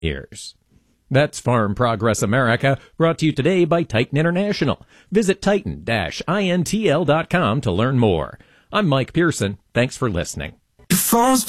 years. That's Farm Progress America, brought to you today by Titan International. Visit titan-intl.com to learn more. I'm Mike Pearson. Thanks for listening. Your phone's